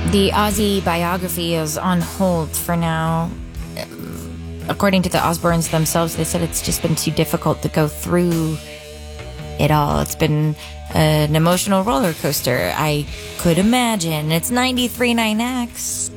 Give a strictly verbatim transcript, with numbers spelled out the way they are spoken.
The Ozzy biography is on hold for now. According to the Osbournes themselves, they said it's just been too difficult to go through it all. It's been an emotional roller coaster. I could imagine. It's ninety-three point nine X.